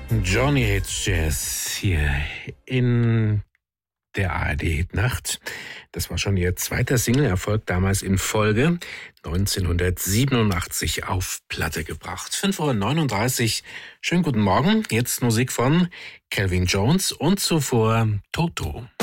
Johnny Hates Jazz hier in der ARD-Nacht. Das war schon ihr zweiter Single-Erfolg, damals in Folge, 1987 auf Platte gebracht. 5:39 Uhr, schönen guten Morgen. Jetzt Musik von Calvin Jones und zuvor Toto.